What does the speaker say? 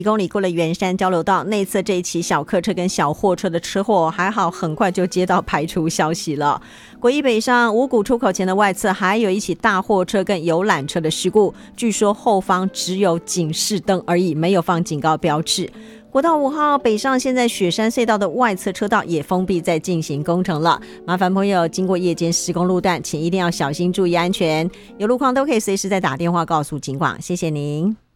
公里过了圆山交流道内侧这一起小客车跟小货车的车祸，还好很快就接到排除消息了。国一北上五股出口前的外侧还有一起大货车跟游览车的事故，据说后方只有警示灯而已，没有放警告标志。国道5号北上，现在雪山隧道的外侧车道也封闭，在进行工程了。麻烦朋友经过夜间施工路段，请一定要小心注意安全。有路况都可以随时再打电话告诉警广，谢谢您。